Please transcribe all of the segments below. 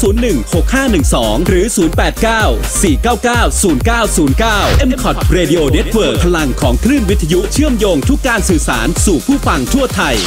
016512หรือ0894990909 MCOT Radio Network พลังของคลื่นวิทยุเชื่อมโยงทุกการสื่อสารสู่ผู้ฟังทั่วไทย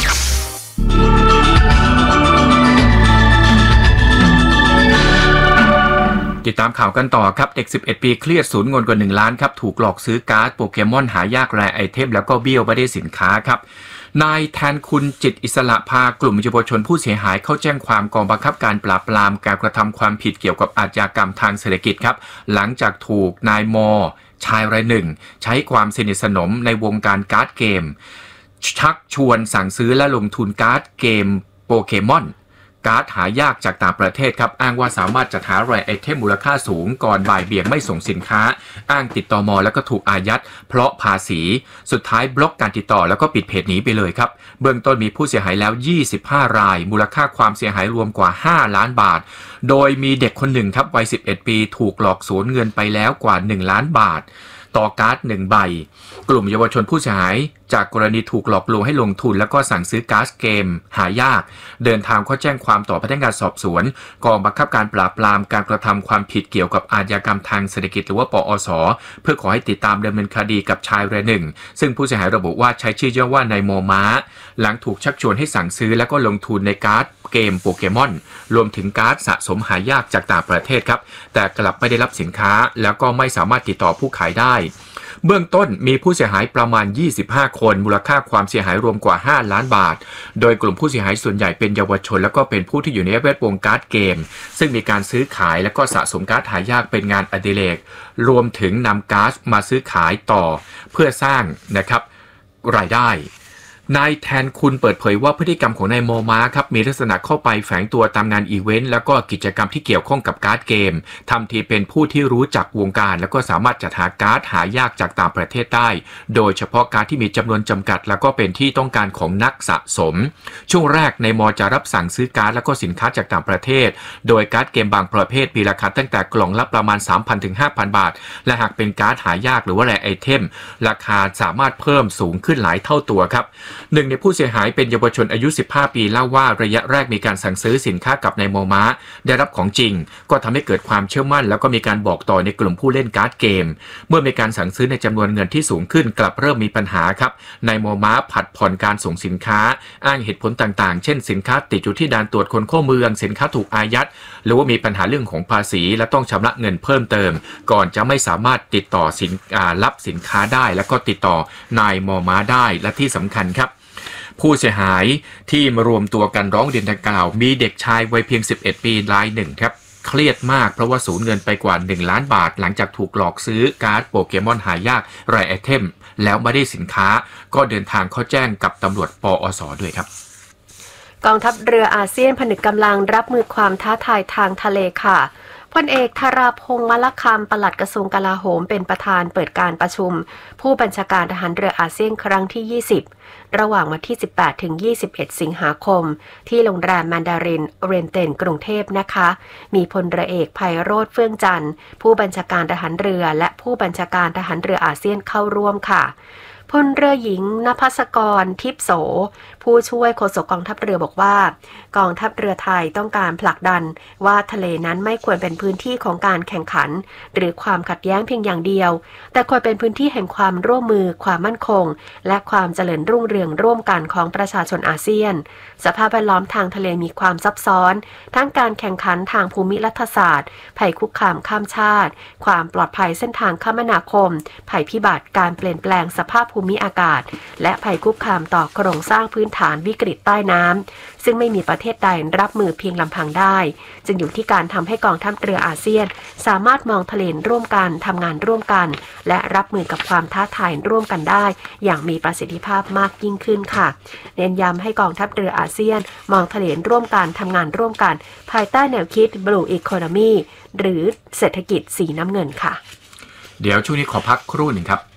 ติดตามข่าวกันต่อครับเด็ก11ปีเครียดสูญเงินกว่า1ล้านครับถูกหลอกซื้อการ์ดโปเกมอนหายากแรไอเทมแล้วก็เบี้ยวไม่ได้สินค้าครับนายแทนคุณจิตอิสระพากลุ่มเยาวชนผู้เสียหายเข้าแจ้งความกองบังคับการปราบปรามการกระทำความผิดเกี่ยวกับอาชญากรรมทางเศรษฐกิจครับหลังจากถูกนายมอชายรายหนึ่งใช้ความสนิทสนมในวงการการ์ดเกมชักชวนสั่งซื้อและลงทุนการ์ดเกมโปเกมอนการ์ดหายากจากต่างประเทศครับอ้างว่าสามารถจัดหาแรไอเทมมูลค่าสูงก่อนบ่ายเบี่ยงไม่ส่งสินค้าอ้างติดต่อมแล้วก็ถูกอายัดเพราะภาษีสุดท้ายบล็อกการติดต่อแล้วก็ปิดเพจหนีไปเลยครับเบื้องต้นมีผู้เสียหายแล้ว25รายมูลค่าความเสียหายรวมกว่า5ล้านบาทโดยมีเด็กคนหนึ่งครับวัย11ปีถูกหลอกสูญเงินไปแล้วกว่า1ล้านบาทต่อการ์ด1ใบกลุ่มเยาวชนผู้เสียหายจากกรณีถูกหลอกลวงให้ลงทุนแล้วก็สั่งซื้อการ์ดเกมหายากเดินทางเข้าแจ้งความต่อพนักงานสอบสวนกองบังคับการปราบปรามการกระทำความผิดเกี่ยวกับอาชญากรรมทางเศรษฐกิจหรือว่าปอส.เพื่อขอให้ติดตามดำเนินคดีกับชายรายหนึ่งซึ่งผู้เสียหายระบุว่าใช้ชื่อย่อว่านายโมม้าหลังถูกชักชวนให้สั่งซื้อแล้วก็ลงทุนในการ์ดเกมโปเกมอนรวมถึงการ์ดสะสมหายากจากต่างประเทศครับแต่กลับไม่ได้รับสินค้าแล้วก็ไม่สามารถติดต่อผู้ขายได้เบื้องต้นมีผู้เสียหายประมาณ25คนมูลค่าความเสียหายรวมกว่า5ล้านบาทโดยกลุ่มผู้เสียหายส่วนใหญ่เป็นเยาวชนแล้วก็เป็นผู้ที่อยู่ในแวดวงการ์ดเกมซึ่งมีการซื้อขายและก็สะสมการ์ดหายากเป็นงานอดิเรกรวมถึงนำการ์ดมาซื้อขายต่อเพื่อสร้างนะครับรายได้นายแทนคุณเปิดเผยว่าพฤติกรรมของนายโมม้าครับมีลักษณะเข้าไปแฝงตัวตามงานอีเวนต์แล้วก็กิจกรรมที่เกี่ยวข้องกับการ์ดเกมทำทีเป็นผู้ที่รู้จักวงการแล้วก็สามารถจัดหาการ์ดหายากจากต่างประเทศได้โดยเฉพาะการ์ดที่มีจำนวนจำกัดแล้วก็เป็นที่ต้องการของนักสะสมช่วงแรกนายโมจะรับสั่งซื้อการ์ดแล้วก็สินค้าจากต่างประเทศโดยการ์ดเกมบางประเภทมีราคาตั้งแต่กล่องละประมาณ 3,000 ถึง 5,000 บาทและหากเป็นการ์ดหายากหรือว่าแรไอเทมราคาสามารถเพิ่มสูงขึ้นหลายเท่าตัวครับหนึ่งในผู้เสียหายเป็นเยาวชนอายุ15ปีเล่าว่าระยะแรกมีการสั่งซื้อสินค้ากับนายโมม้าได้รับของจริงก็ทำให้เกิดความเชื่อมั่นแล้วก็มีการบอกต่อในกลุ่มผู้เล่นการ์ดเกมเมื่อมีการสั่งซื้อในจำนวนเงินที่สูงขึ้นกลับเริ่มมีปัญหาครับนายโมม้าผัดผ่อนการส่งสินค้าอ้างเหตุผลต่างๆเช่นสินค้าติดอยู่ที่ด่านตรวจคนเข้าเมืองสินค้าถูกอายัดหรือว่ามีปัญหาเรื่องของภาษีและต้องชำระเงินเพิ่มเติมก่อนจะไม่สามารถติดต่อรับสินค้าได้แล้วก็ติดต่อนายโมม้าได้และที่สำคัญครับผู้เสียหายที่มารวมตัวกันร้องเรียนดังกล่าวมีเด็กชายวัยเพียง11ปีรายหนึ่งครับเครียดมากเพราะว่าสูญเงินไปกว่า1ล้านบาทหลังจากถูกหลอกซื้อการ์ดโปเกมอนหายากรายไอเทมแล้วไม่ได้สินค้าก็เดินทางเข้าแจ้งกับตำรวจปอส.ด้วยครับกองทัพเรืออาเซียนผนึกกำลังรับมือความท้าทายทางทะเลค่ะพลเอกธาราพงษ์มลคำปลัดกระทรวงกลาโหมเป็นประธานเปิดการประชุมผู้บัญชาการทหารเรืออาเซียนครั้งที่20ระหว่างวันที่18ถึง21สิงหาคมที่โรงแรมแมนดารินเรนเตนกรุงเทพนะคะมีพลเรือเอกไพโรจน์เฟื่องจันทร์ผู้บัญชาการทหารเรือและผู้บัญชาการทหารเรืออาเซียนเข้าร่วมค่ะพลเรือหญิงณภัสกรทิพโสผู้ช่วยโฆษกกองทัพเรือบอกว่ากองทัพเรือไทยต้องการผลักดันว่าทะเลนั้นไม่ควรเป็นพื้นที่ของการแข่งขันหรือความขัดแย้งเพียงอย่างเดียวแต่ควรเป็นพื้นที่แห่งความร่วมมือความมั่นคงและความเจริญรุ่งเรืองร่วมกันของประชาชนอาเซียนสภาพแวดล้อมทางทะเลมีความซับซ้อนทั้งการแข่งขันทางภูมิรัฐศาสตร์ภัยคุกคามข้ามชาติความปลอดภัยเส้นทางคมนาคมภัยพิบัติการเปลี่ยนแปลงสภาพภูมิอากาศและภัยคุกคามต่อโครงสร้างพื้นฐานวิกฤตใต้น้ำซึ่งไม่มีประเทศใดรับมือเพียงลำพังได้จึงอยู่ที่การทำให้กองทัพเรืออาเซียนสามารถมองทะเลร่วมกันทำงานร่วมกันและรับมือกับความท้าทายร่วมกันได้อย่างมีประสิทธิภาพมากยิ่งขึ้นค่ะเน้นย้ำให้กองทัพเรืออาเซียนมองทะเลร่วมกันทำงานร่วมกันภายใต้แนวคิด Blue Economy หรือเศรษฐกิจสีน้ำเงินค่ะเดี๋ยวช่วงนี้ขอพักครู่หนึ่งครับ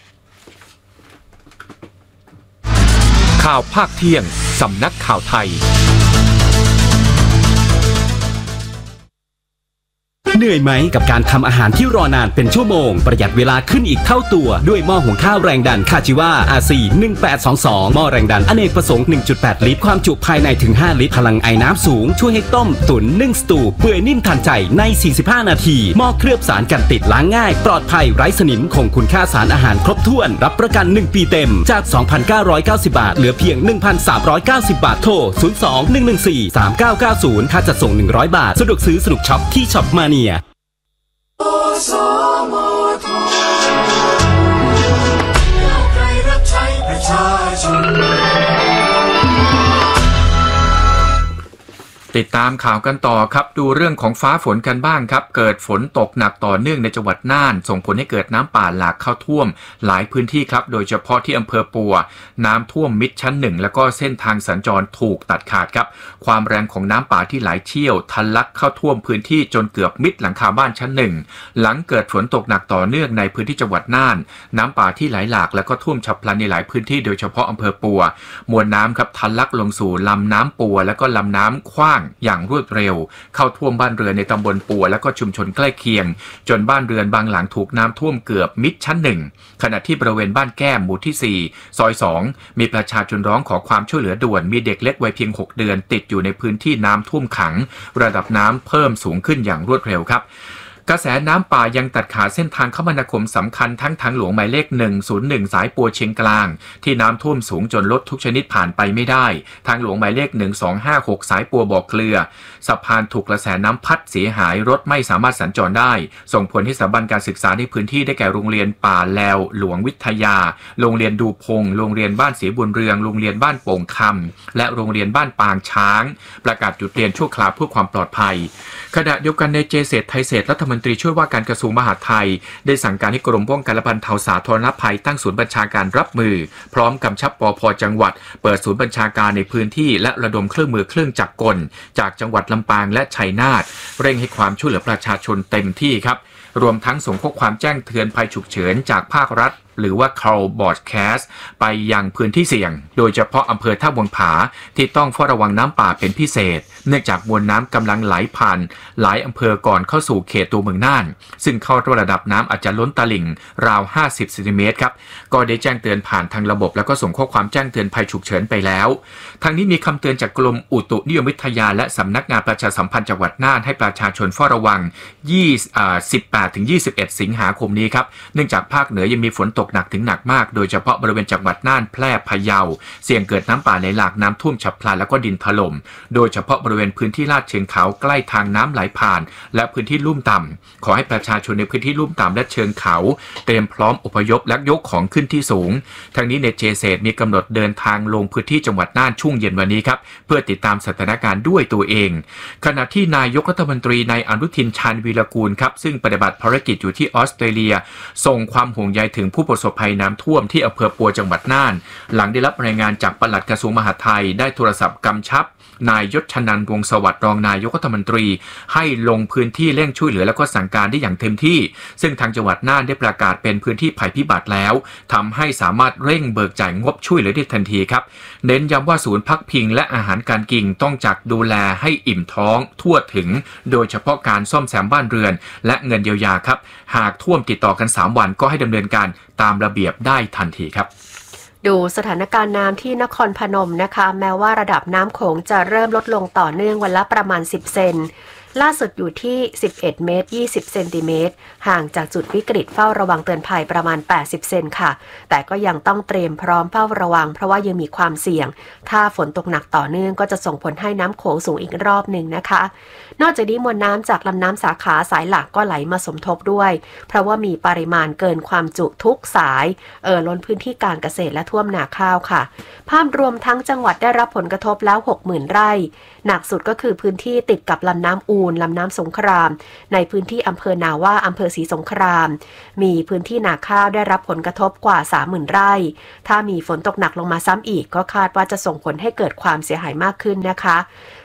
ข่าวภาคเที่ยงสำนักข่าวไทยเหนื่อยไหมกับการทำอาหารที่รอนานเป็นชั่วโมงประหยัดเวลาขึ้นอีกเท่าตัวด้วยหม้อหุงข้าวแรงดันคาจิวา RC 1822หม้อแรงดันอเนกประสงค์ 1.8 ลิตรความจุภายในถึง5ลิตรพลังไอน้ำสูงช่วยให้ต้มตุ๋นนึ่งสตูเปื่อยนิ่มทันใจใน45นาทีหม้อเคลือบสารกันติดล้างง่ายปลอดภัยไร้สนิมคงคุณค่าสารอาหารครบถ้วนรับประกัน1ปีเต็มจาก 2,990 บาทเหลือเพียง 1,390 บาทโทร 02-114-3990 ค่าจัดส่ง100 บาทสะดวกซื้อสนุกช็อปที่ช็อปมาเนียติดตามข่าวกันต่อครับดูเรื่องของฟ้าฝนกันบ้างครับเกิดฝนตกหนักต่อเนื่องในจังหวัดน่านส่งผลให้เกิดน้ำป่าหลากเข้าท่วมหลายพื้นที่ครับโดยเฉพาะที่อำเภอปัวน้ำท่วมมิดชั้น1แล้วก็เส้นทางสัญจรถูกตัดขาดครับความแรงของน้ำป่าที่ไหลเชี่ยวทะลักเข้าท่วมพื้นที่จนเกือบมิดหลังคาบ้านชั้น1หลังเกิดฝนตกหนักต่อเนื่องในพื้นที่จังหวัดน่านน้ำป่าที่ไหลหลากแล้วก็ท่วมฉับพลันในหลายพื้นที่โดยเฉพาะอำเภอปัวมวลน้ำครับทะลักลงสู่ลำน้ำปัวแล้วก็ลำน้ำขว้างอย่างรวดเร็วเข้าท่วมบ้านเรือนในตำบลปัวและก็ชุมชนใกล้เคียงจนบ้านเรือนบางหลังถูกน้ำท่วมเกือบมิดชั้น1ขณะที่บริเวณบ้านแก้มหมู่ที่4ซอย2มีประชาชนร้องขอความช่วยเหลือด่วนมีเด็กเล็กวัยเพียง6เดือนติดอยู่ในพื้นที่น้ำท่วมขังระดับน้ำเพิ่มสูงขึ้นอย่างรวดเร็วครับกระแสน้ำป่ายังตัดขาดเส้นทางคมนาคมสำคัญทั้งทางหลวงหมายเลข101สายปัวเชียงกลางที่น้ำท่วมสูงจนรถทุกชนิดผ่านไปไม่ได้ทางหลวงหมายเลข1256สายปัวบ่อเกลือสะพานถูกกระแสน้ำพัดเสียหายรถไม่สามารถสัญจรได้ส่งผลให้สถาบันการศึกษาในพื้นที่ได้แก่โรงเรียนป่าแลวหลวงวิทยาโรงเรียนดูพงโรงเรียนบ้านศรีบุญเรืองโรงเรียนบ้านโป่งคำและโรงเรียนบ้านปางช้างประกาศหยุดเรียนชั่วคราวเพื่อความปลอดภัยขณะเดียวกันในเจเศรษฐ์ไทยเศรษฐ์รัฐมนตรีช่วยว่าการกระทรวงมหาดไทยได้สั่งการให้กรมป้องกันและบรรเทาสาธารณภัยตั้งศูนย์บัญชาการรับมือพร้อมกำชับปภ.จังหวัดเปิดศูนย์บัญชาการในพื้นที่และระดมเครื่องมือเครื่องจักรกลจากจังหวัดลำปางและชัยนาทเร่งให้ความช่วยเหลือประชาชนเต็มที่ครับรวมทั้งส่งข้อความแจ้งเตือนภัยฉุกเฉินจากภาครัฐหรือว่า Call Broadcast ไปยังพื้นที่เสี่ยงโดยเฉพาะอำเภอท่าวังผาที่ต้องเฝ้าระวังน้ำป่าเป็นพิเศษเนื่องจากมวลน้ำกำลังไหลผ่านหลายอำเภอก่อนเข้าสู่เขตตัวเมืองน่านซึ่งเข้าระดับน้ำอาจจะล้นตลิ่งราว50 เซนติเมตรครับก็ได้แจ้งเตือนผ่านทางระบบแล้วก็ส่งข้อความแจ้งเตือนภัยฉุกเฉินไปแล้วทางนี้มีคำเตือนจากกรมอุตุนิยมวิทยาและสำนักงานประชาสัมพันธ์จังหวัดน่านให้ประชาชนเฝ้าระวัง18-21 สิงหาคมนี้ครับเนื่องจากภาคเหนือยังมีฝนตกหนักถึงหนักมากโดยเฉพาะบริเวณจังหวัดน่านแพร่พะเยาเสี่ยงเกิดน้ำป่าไหลหลากน้ำท่วมฉับพลันแล้วก็ดินถล่มโดยเฉพาะบริเวณพื้นที่ลาดเชิงเขาใกล้ทางน้ำไหลผ่านและพื้นที่ลุ่มต่ำขอให้ประชาชนในพื้นที่ลุ่มต่ำและเชิงเขาเตรียมพร้อมอพยพและยกของขึ้นที่สูงทางนี้ในเจเศษมีกำหนดเดินทางลงพื้นที่จังหวัดน่านช่วงเย็นวันนี้ครับเพื่อติดตามสถานการณ์ด้วยตัวเองขณะที่นายกรัฐมนตรีนายอนุทินชาญวีรกูลครับซึ่งปฏิบัติภารกิจอยู่ที่ออสเตรเลียส่งความห่วงใยถึงผู้ประสบภัยน้ำท่วมที่อำเภอปัวจังหวัดน่านหลังได้รับรายงานจากปลัดกระทรวงมหาดไทยได้โทรศัพท์กำชับนายยศชนันท์วงศ์สวัสดิ์รองนายกรัฐมนตรีให้ลงพื้นที่เร่งช่วยเหลือและก็สั่งการได้อย่างเต็มที่ซึ่งทางจังหวัดน่านได้ประกาศเป็นพื้นที่ภัยพิบัติแล้วทำให้สามารถเร่งเบิกจ่ายงบช่วยเหลือได้ทันทีครับเน้นย้ำว่าศูนย์พักพิงและอาหารการกินต้องจัดดูแลให้อิ่มท้องทั่วถึงโดยเฉพาะการซ่อมแซมบ้านเรือนและเงินเยียวยาครับหากท่วมติดต่อกัน3วันก็ให้ดำเนินการตามระเบียบได้ทันทีครับดูสถานการณ์น้ำที่นครพนมนะคะแม้ว่าระดับน้ำโขงจะเริ่มลดลงต่อเนื่องวันละประมาณ10 เซนล่าสุดอยู่ที่11 เมตร 20 เซนติเมตรห่างจากจุดวิกฤตเฝ้าระวังเตือนภัยประมาณ80 เซนค่ะแต่ก็ยังต้องเตรียมพร้อมเฝ้าระวังเพราะว่ายังมีความเสี่ยงถ้าฝนตกหนักต่อเนื่องก็จะส่งผลให้น้ำโขงสูงอีกรอบหนึ่งนะคะนอกจากนี้มวลน้ำจากลำน้ำสาขาสายหลักก็ไหลมาสมทบด้วยเพราะว่ามีปริมาณเกินความจุทุกสายล้นพื้นที่การเกษตรและท่วมนาข้าวค่ะภาพรวมทั้งจังหวัดได้รับผลกระทบแล้ว 60,000 ไร่หนักสุดก็คือพื้นที่ติดกับลำน้ำอูนลำน้ำสงครามในพื้นที่อำเภอนาว่าอำเภอศรีสงครามมีพื้นที่นาข้าวได้รับผลกระทบกว่า 30,000 ไร่ถ้ามีฝนตกหนักลงมาซ้ำอีกก็คาดว่าจะส่งผลให้เกิดความเสียหายมากขึ้นนะคะ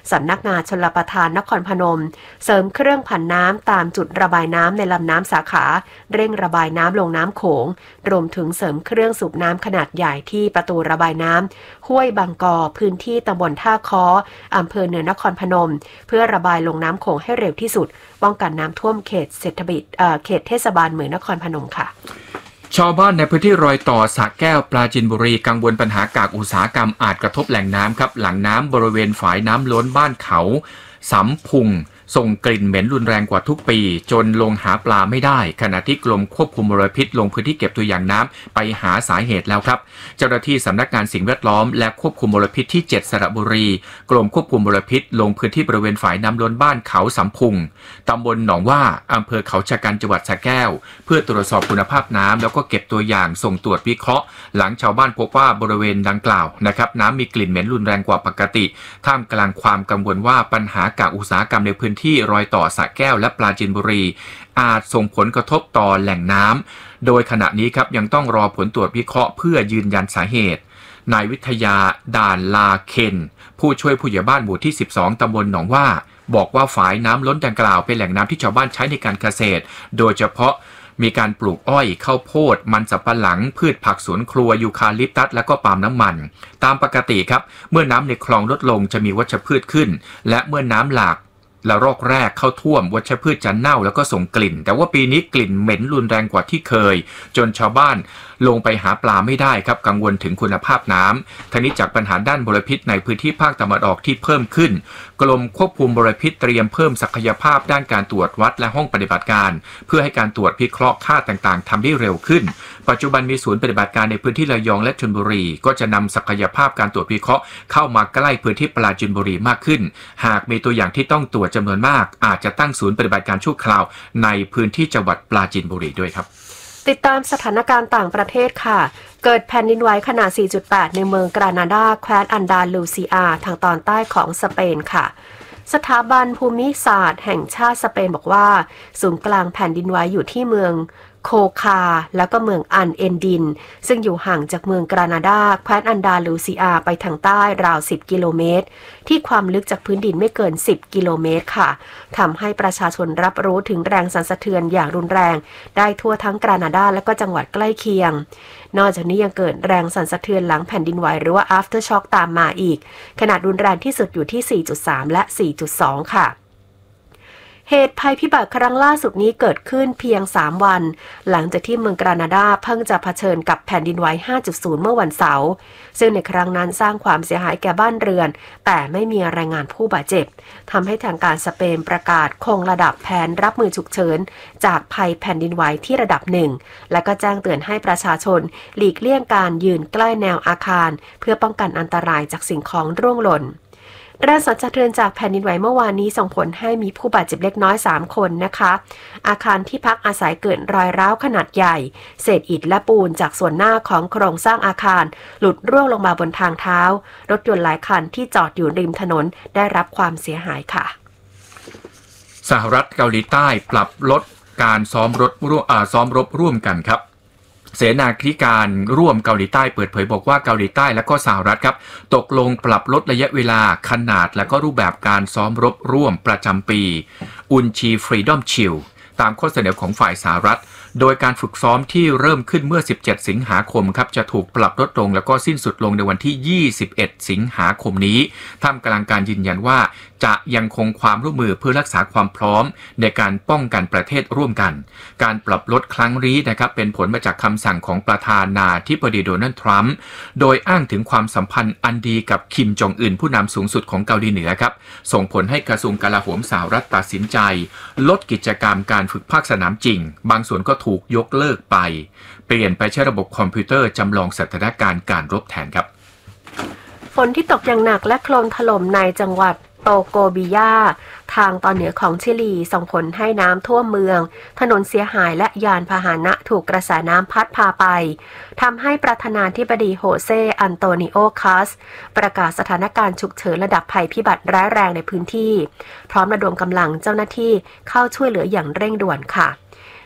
สำนักงานชลประทานนครพนมเสริมเครื่องผันน้ำตามจุดระบายน้ำในลำน้ำสาขาเร่งระบายน้ำลงน้ำโขงรวมถึงเสริมเครื่องสูบน้ำขนาดใหญ่ที่ประตูระบายน้ำห้วยบางกอพื้นที่ตำบลท่าค้ออำเภอเหนือนครพนมเพื่อระบายลงน้ำโขงให้เร็วที่สุดป้องกันน้ำท่วมเขตเทศบาลเมืองนครพนมค่ะชาวบ้านในพื้นที่รอยต่อสระแก้วปราจีนบุรีกังวลปัญหากากอุตสาหกรรมอาจกระทบแหล่งน้ำครับหลังน้ำบริเวณฝายน้ำล้นบ้านเขาสำพุงส่งกลิ่นเหม็นรุนแรงกว่าทุกปีจนลงหาปลาไม่ได้ขณะที่กรมควบคุมมลพิษลงพื้นที่เก็บตัวอย่างน้ำไปหาสาเหตุแล้วครับเจ้าหน้าที่สำนักงานสิ่งแวดล้อมและควบคุมมลพิษที่7สระบุรีกรมควบคุมมลพิษลงพื้นที่บริเวณฝายน้ำล้นบ้านเขาสำพุงตำบลหนองว่าอำเภอเขาชะกันจังหวัดสระแก้วเพื่อตรวจสอบคุณภาพน้ำแล้วก็เก็บตัวอย่างส่งตรวจวิเคราะห์หลังชาวบ้านพบว่าบริเวณดังกล่าวนะครับน้ำมีกลิ่นเหม็นรุนแรงกว่าปกติท่ามกลางความกังวลว่าปัญหากากอุตสาหกรรมในพื้นที่รอยต่อสระแก้วและปราจีนบุรีอาจส่งผลกระทบต่อแหล่งน้ำโดยขณะนี้ครับยังต้องรอผลตรวจวิเคราะห์เพื่อยืนยันสาเหตุนายวิทยาด่านลาเคนผู้ช่วยผู้ใหญ่บ้านหมู่ที่12ตำบลหนองว่าบอกว่าฝายน้ำล้นดังกล่าวเป็นแหล่งน้ำที่ชาวบ้านใช้ในการเกษตรโดยเฉพาะมีการปลูกอ้อยข้าวโพดมันสำปะหลังพืชผักสวนครัวยูคาลิปตัสและก็ปาล์มน้ำมันตามปกติครับเมื่อน้ำในคลองลดลงจะมีวัชพืชขึ้นและเมื่อน้ำหลากละลอกแรกเข้าท่วมวัชพืชจะเน่าแล้วก็ส่งกลิ่นแต่ว่าปีนี้กลิ่นเหม็นรุนแรงกว่าที่เคยจนชาวบ้านลงไปหาปลาไม่ได้ครับกังวลถึงคุณภาพน้ำทั้งนี้จากปัญหาด้านมลพิษในพื้นที่ภาคตะวันออกที่เพิ่มขึ้นกรมควบคุมมลพิษเตรียมเพิ่มศักยภาพด้านการตรวจวัดและห้องปฏิบัติการเพื่อให้การตรวจวิเคราะห์ค่าต่างๆทำได้เร็วขึ้นปัจจุบันมีศูนย์ปฏิบัติการในพื้นที่ระยองและชลบุรีก็จะนำศักยภาพการตรวจวิเคราะห์เข้ามาใกล้พื้นที่ปราจีนบุรีมากขึ้นหากมีตัวอย่างที่ต้องตรวจจำนวนมากอาจจะตั้งศูนย์ปฏิบัติการชั่วคราวในพื้นที่จังหวัดปราจีนบุรีด้วยครับติดตามสถานการณ์ต่างประเทศค่ะเกิดแผ่นดินไหวขนาด 4.8 ในเมืองกรานาดาแคว้นอันดาลูซิอาทางตอนใต้ของสเปนค่ะสถาบันภูมิศาสตร์แห่งชาติสเปนบอกว่าศูนย์กลางแผ่นดินไหวอยู่ที่เมืองโคคาแล้วก็เมืองอันเอนดินซึ่งอยู่ห่างจากเมืองกรานาดาแคว้นอันดาลูซิอาไปทางใต้ราว10กิโลเมตรที่ความลึกจากพื้นดินไม่เกิน10กิโลเมตรค่ะทำให้ประชาชนรับรู้ถึงแรงสั่นสะเทือนอย่างรุนแรงได้ทั่วทั้งกรานาดาและก็จังหวัดใกล้เคียงนอกจากนี้ยังเกิดแรงสั่นสะเทือนหลังแผ่นดินไหวหรือว่า aftershock ตามมาอีกขนาดรุนแรงที่สุดอยู่ที่ 4.3 และ 4.2 ค่ะเหตุภัยพิบัติครั้งล่าสุดนี้เกิดขึ้นเพียง3วันหลังจากที่เมืองกรานาดาเพิ่งจะเผชิญกับแผ่นดินไหว 5.0 เมื่อวันเสาร์ซึ่งในครั้งนั้นสร้างความเสียหายแก่บ้านเรือนแต่ไม่มีรายงานผู้บาดเจ็บทำให้ทางการสเปนประกาศคงระดับแผนรับมือฉุกเฉินจากภัยแผ่นดินไหวที่ระดับ1และก็แจ้งเตือนให้ประชาชนหลีกเลี่ยงการยืนใกล้แนวอาคารเพื่อป้องกันอันตรายจากสิ่งของร่วงหล่นแรงสั่นสะเทือนจากแผ่นดินไหวเมื่อวานนี้ส่งผลให้มีผู้บาดเจ็บเล็กน้อย3คนนะคะอาคารที่พักอาศัยเกิดรอยร้าวขนาดใหญ่เศษอิฐและปูนจากส่วนหน้าของโครงสร้างอาคารหลุดร่วงลงมาบนทางเท้ารถยนต์หลายคันที่จอดอยู่ริมถนนได้รับความเสียหายค่ะสหรัฐเกาหลีใต้ปรับลดการซ้อมรบร่วมกันครับเสนาธิการร่วมเกาหลีใต้เปิดเผยบอกว่าเกาหลีใต้และก็สหรัฐครับตกลงปรับลดระยะเวลาขนาดและก็รูปแบบการซ้อมรบร่วมประจำปีอุนชีฟรีดอมชิลตามข้อเสนอของฝ่ายสหรัฐโดยการฝึกซ้อมที่เริ่มขึ้นเมื่อ17สิงหาคมครับจะถูกปรับลดลงแล้วก็สิ้นสุดลงในวันที่21สิงหาคมนี้ท่ามกลางการยืนยันว่าจะยังคงความร่วมมือเพื่อรักษาความพร้อมในการป้องกันประเทศร่วมกันการปรับลดครั้งนี้นะครับเป็นผลมาจากคำสั่งของประธานาธิบดีโดนัลด์ทรัมป์โดยอ้างถึงความสัมพันธ์อันดีกับคิมจองอึนผู้นำสูงสุดของเกาหลีเหนือครับส่งผลให้กระทรวงกลาโหมสหรัฐตัดสินใจลดกิจกรรมการฝึกภาคสนามจริงบางส่วนก็ถูกยกเลิกไปเปลี่ยนไปใช้ระบบคอมพิวเตอร์จำลองสถานการณ์การรบแทนครับฝนที่ตกอย่างหนักและโคลนถล่มในจังหวัดโตโกบิยาทางตอนเหนือของชิลีส่งผลให้น้ำท่วมเมืองถนนเสียหายและยานพาหนะถูกกระแสน้ำพัดพาไปทำให้ประธานาธิบดีโฮเซอันโตนิโอคาสประกาศสถานการณ์ฉุกเฉินระดับภัยพิบัติร้ายแรงในพื้นที่พร้อมระดมกำลังเจ้าหน้าที่เข้าช่วยเหลืออย่างเร่งด่วนค่ะ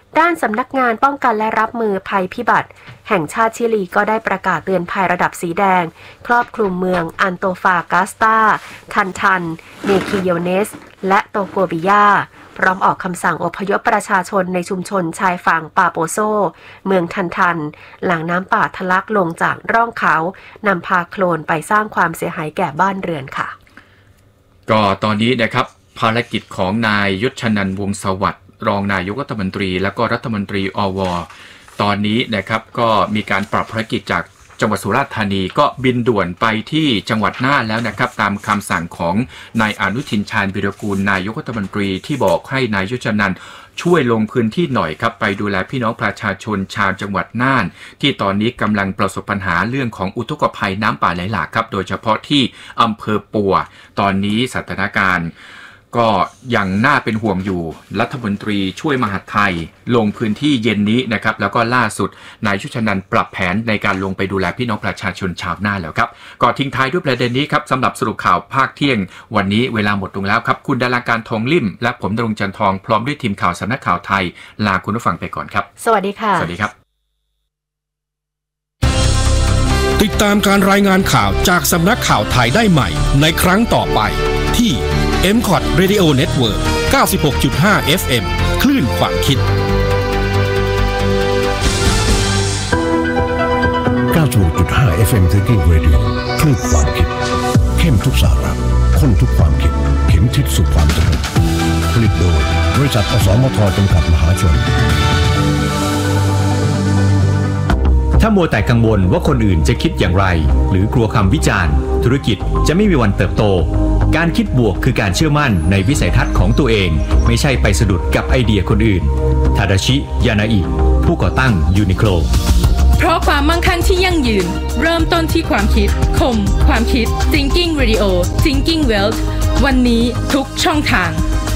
ด้านสำนักงานป้องกันและรับมือภัยพิบัติแห่งชาติชิลีก็ได้ประกาศเตือนภัยระดับสีแดงครอบคลุมเมืองอันโตฟากาสตาทันเมคิโยเนสและโตโกบิยาพร้อมออกคำสั่งอพยพประชาชนในชุมชนชายฝั่งปาโปโซเมืองทันหลังน้ำป่าทะลักลงจากร่องเขานำพาโคลนไปสร้างความเสียหายแก่บ้านเรือนค่ะก็ตอนนี้นะครับภารกิจของนายยศนันท์วงศ์สวัสดิ์รองนายกรัฐมนตรีและก็รัฐมนตรีอว.ตอนนี้นะครับก็มีการปรับภารกิจจากจังหวัดสุราษฎร์ธานีก็บินด่วนไปที่จังหวัดน่านแล้วนะครับตามคำสั่งของนายอนุทินชาญวิรากูลนายกรัฐมนตรีที่บอกให้นายยศนันท์ช่วยลงพื้นที่หน่อยครับไปดูแลพี่น้องประชาชนชาวจังหวัดน่านที่ตอนนี้กำลังประสบปัญหาเรื่องของอุทกภัยน้ำป่าไหลหลากครับโดยเฉพาะที่อำเภอปัวตอนนี้สถานการณ์ก็ยังน่าเป็นห่วงอยู่รัฐมนตรีช่วยมหาดไทยลงพื้นที่เย็นนี้นะครับแล้วก็ล่าสุดนายยศนันท์ปรับแผนในการลงไปดูแลพี่น้องประชาชนชาวน่านแล้วครับก็ทิ้งท้ายด้วยประเด็นนี้ครับสำหรับสรุปข่าวภาคเที่ยงวันนี้เวลาหมดลงแล้วครับคุณดาราการทองลิ่มและผมดรงจันทองพร้อมด้วยทีมข่าวสำนักข่าวไทยลาคุณผู้ฟังไปก่อนครับสวัสดีค่ะสวัสดีครับติดตามการรายงานข่าวจากสำนักข่าวไทยได้ใหม่ในครั้งต่อไปที่ MCOT Radio Network 96.5 FM คลื่นความคิด 96.5 FM Thinking Radio คลื่นความคิดเข้มทุกสาระข้นทุกความคิดเข็มทิศสู่ความสำเร็จผลิตโดยบริษัทอสมทจำกัดมหาชนถ้ามัวแต่กังวลว่าคนอื่นจะคิดอย่างไรหรือกลัวคำวิจารณ์ธุรกิจจะไม่มีวันเติบโตการคิดบวกคือการเชื่อมั่นในวิสัยทัศน์ของตัวเองไม่ใช่ไปสะดุดกับไอเดียคนอื่นทาดาชิยานาอิผู้ก่อตั้งยูนิโคลเพราะความมั่งคั่งที่ยั่งยืนเริ่มต้นที่ความคิดคมความคิด Thinking Radio Thinking Wealth วันนี้ทุกช่องทาง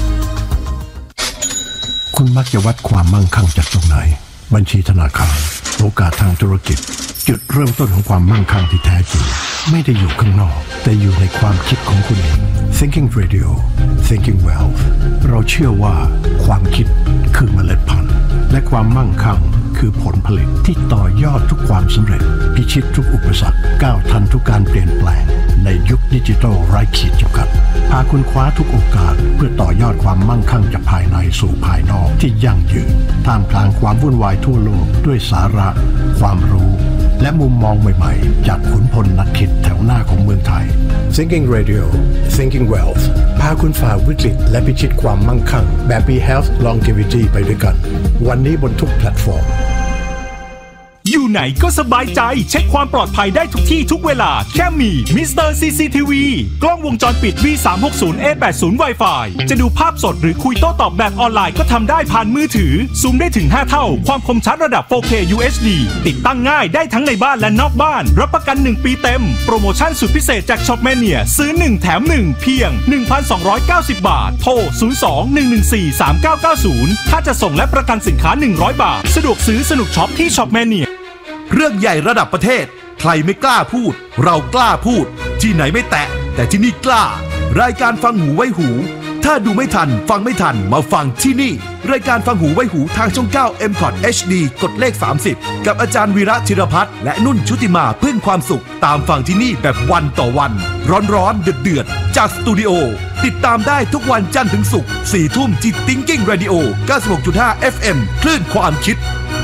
คุณมักจะวัดความมั่งคั่งจากตรงไหนบัญชีธนาคารโอกาสทางธุรกิจจุดเริ่มต้นของความมั่งคั่งที่แท้จริงไม่ได้อยู่ข้างนอกแต่อยู่ในความคิดของคุณเอง Thinking Radio Thinking Wealth เราเชื่อว่าความคิดคือเมล็ดพันธุ์และความมั่งคั่งคือผลผลิตที่ต่อยอดทุกความสำเร็จพิชิตทุกอุปสรรคก้าวทันทุกการเปลี่ยนแปลงในยุคดิจิทัลไร้ขีดจำกัดพาคุณคว้าทุกโอกาสเพื่อต่อยอดความมั่งคั่งจากภายในสู่ภายนอกที่ยั่งยืนท่ามกลางความวุ่นวายทั่วโลกด้วยสาระความรู้และมุมมองใหม่ๆจากขุนพลนักคิดแถวหน้าของเมืองไทย Thinking Radio Thinking Wealth พาคุณฝ่าวิกฤตและพิชิตความมั่งคั่งแบบ Health Longevity ไปด้วยกันวันนี้บนทุกแพลตฟอร์มอยู่ไหนก็สบายใจเช็คความปลอดภัยได้ทุกที่ทุกเวลาแค่มีมิสเตอร์ CCTV กล้องวงจรปิด V360A80 Wi-Fi จะดูภาพสดหรือคุยโต้ตอบแบบออนไลน์ก็ทำได้ผ่านมือถือซูมได้ถึง5เท่าความคมชัดระดับ 4K UHD ติดตั้งง่ายได้ทั้งในบ้านและนอกบ้านรับประกัน1ปีเต็มโปรโมชั่นสุดพิเศษจาก Shopmania ซื้อ1แถม1เพียง 1,290 บาทโทร 02-114-3990 ถ้าจะส่งและประกันสินค้า100 บาทสะดวกซื้อสนุกช็อปที่ Shopmania เรื่องใหญ่ระดับประเทศใครไม่กล้าพูดเรากล้าพูดที่ไหนไม่แตะแต่ที่นี่กล้ารายการฟังหูไว้หูถ้าดูไม่ทันฟังไม่ทันมาฟังที่นี่รายการฟังหูไว้หูทางช่อง 9 MCOT HD กดเลข30กับอาจารย์วีระธีรพัฒน์และนุ่นชุติมาพึ่งความสุขตามฟังที่นี่แบบวันต่อวันร้อนๆเดือดๆจากสตูดิโอติดตามได้ทุกวันจันทร์ถึงศุกร์ 4 ทุ่มที่ Thinking Radio 96.5 FM คลื่นความคิด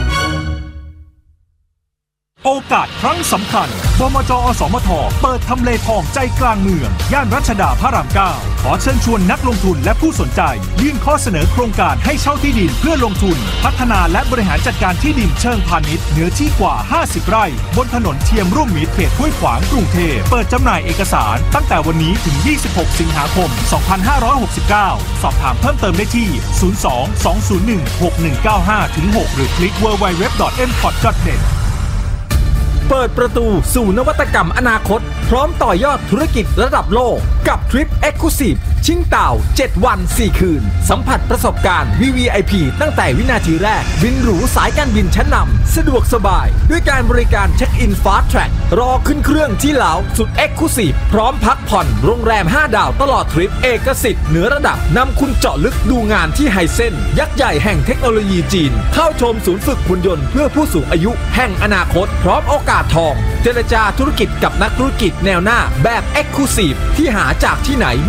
โอกาสครั้งสำคัญบมจ.อสมทเปิดทำเลทองใจกลางเมืองย่านรัชดาพระราม 9ขอเชิญชวนนักลงทุนและผู้สนใจยื่นข้อเสนอโครงการให้เช่าที่ดินเพื่อลงทุนพัฒนาและบริหารจัดการที่ดินเชิงพาณิชย์เนื้อที่กว่า50 ไร่บนถนนเทียมร่วมมิตรเขตห้วยขวางกรุงเทพเปิดจำหน่ายเอกสารตั้งแต่วันนี้ถึง26 สิงหาคม 2569 สอบถามเพิ่มเติมได้ที่ 02-201-6195-6 หรือคลิก www.mcot.net เปิดประตูสู่นวัตกรรมอนาคตพร้อมต่อยอดธุรกิจระดับโลกกับทริป Exclusive ชิงเต่า7 วัน 4 คืนสัมผัสประสบการณ์ VVIP ตั้งแต่วินาทีแรกบินหรูสายการบินชั้นนำสะดวกสบายด้วยการบริการเช็คอิน Fast Track รอขึ้นเครื่องที่เหลาสุด Exclusive พร้อมพักผ่อนโรงแรม5 ดาวตลอดทริปเอกสิทธิ์เหนือระดับนำคุณเจาะลึกดูงานที่ไฮเซ็นยักษ์ใหญ่แห่งเทคโนโลยีจีนเข้าชมศูนย์ฝึกหุ่นยนต์เพื่อผู้สูงอายุแห่งอนาคตพร้อมโอกาสทองเจรจาธุรกิจกับนักธุรกิจแนวหน้าแบบ Exclusive ที่หาจากที่ไหน